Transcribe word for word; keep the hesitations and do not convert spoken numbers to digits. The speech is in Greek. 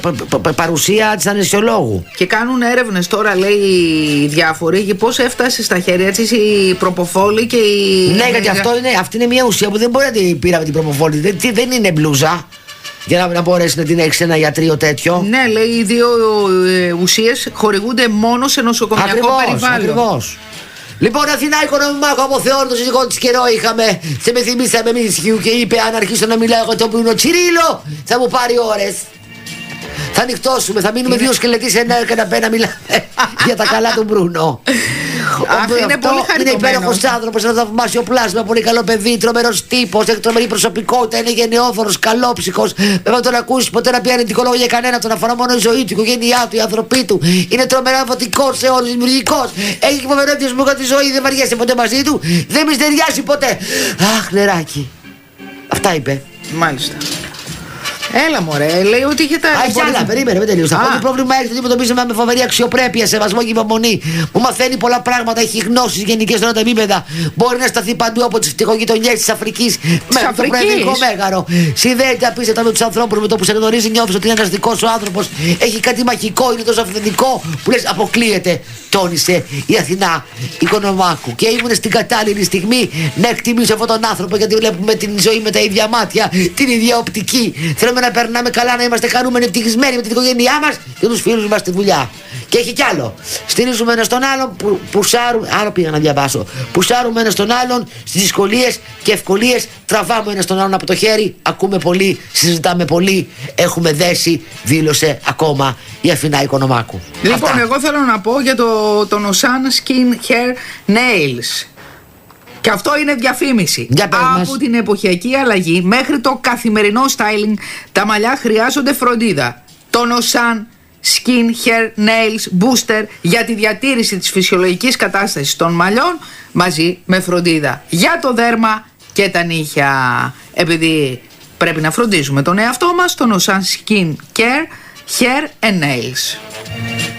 πα, πα, παρουσία της αναισθησιολόγου. Και κάνουν έρευνες τώρα, λέει, οι διάφοροι, για πώς έφτασε στα χέρια της η προποφόλη και η. Ναι, γιατί αυτό είναι, αυτή είναι μια ουσία που δεν μπορεί να την πήραμε την προποφόλη. Δεν, δεν είναι μπλούζα. Για να, να μπορέσει να την έχει σε ένα ιατρείο τέτοιο. Ναι, λέει, οι δύο ε, ουσίες χορηγούνται μόνο σε νοσοκομιακό ακριβώς, περιβάλλον. Ακριβώς. Λοιπόν, Αθηνά, Οικονομάκο από Θεόν, το συζυγό της καιρό είχαμε. Σε με θυμήσαμε εμείς και είπε: αν αρχίσω να μιλάω εγώ το Μπρούνο Τσιρίλο, θα μου πάρει ώρες. Θα ανοιχτώσουμε, θα μείνουμε δύο σκελετοί σε ένα καναπέ να μιλάμε για τα καλά του Μπρούνο. Αχ, είναι πολύ χαριτωμένος. Είναι υπέροχος άνθρωπος, ένα θαυμάσιο πλάσμα, πολύ καλό παιδί, τρομερός τύπος, έχει τρομερή προσωπικότητα, είναι γενναιόδωρος, καλόψυχος. Βέβαια τον ακούσεις ποτέ να πει αρνητικό λόγο για κανένα, τον αφορά μόνο η ζωή του, η οικογένειά του, οι άνθρωποι του. Είναι τρομερά βοτικός σε όλους, δημιουργικός. Έχει φοβερό ενδιασμό για τη ζωή, δεν βαριέσαι ποτέ μαζί του, δεν μυστεριάζει ποτέ. Αχ, νεράκι. Αυτά είπε. Μάλιστα. Έλα μωρέ, λέει ότι είχε τα. Α, έχει άλλα, περίμενε, με τελείωσα. Αυτό το πρόβλημα έχει ότι αντιμετωπίζουμε με φοβερή αξιοπρέπεια, σεβασμό και υπομονή. Μου μαθαίνει πολλά πράγματα, έχει γνώσεις γενικές σε όλα τα επίπεδα. Μπορεί να σταθεί παντού από τις φτωχογειτονιές της Αφρικής μέχρι το προεδρικό μέγαρο. Συνδέεται απίστευτα με τους ανθρώπους, με το που σε γνωρίζει νιώθεις ότι είναι ένας δικός σου άνθρωπος. Έχει κάτι μαγικό, είναι τόσο αυθεντικό που λες αποκλείεται. Τόνισε η Αθηνά Οικονομάκου. Και ήμουν στην κατάλληλη στιγμή να εκτιμήσω αυτόν τον άνθρωπο, γιατί βλέπουμε την ζωή με τα ίδια μάτια, την ίδια οπτική. Θέλουμε να περνάμε καλά, να είμαστε χαρούμενοι, ευτυχισμένοι με την οικογένειά μας και τους φίλους μας στη δουλειά. Και έχει κι άλλο. Στηρίζουμε ένα τον άλλον, που, πουσάρουμε. Άλλο πήγα να διαβάσω. Πουσάρουμε ένα τον άλλον στις δυσκολίες και ευκολίες. Τραβάμε ένα τον άλλον από το χέρι. Ακούμε πολύ, συζητάμε πολύ. Έχουμε δέσει, δήλωσε ακόμα η Αθηνά Οικονομάκου. Λοιπόν, Αυτά. εγώ θέλω να πω για το, τον Osan Skin Hair Nails. Και αυτό είναι διαφήμιση. Από μας. την εποχιακή αλλαγή μέχρι το καθημερινό styling, τα μαλλιά χρειάζονται φροντίδα. Τον Osan Skin Hair Nails Booster για τη διατήρηση της φυσιολογικής κατάστασης των μαλλιών μαζί με φροντίδα για το δέρμα και τα νύχια. Επειδή πρέπει να φροντίζουμε τον εαυτό μας, τον Osan Skin Care Hair and Nails.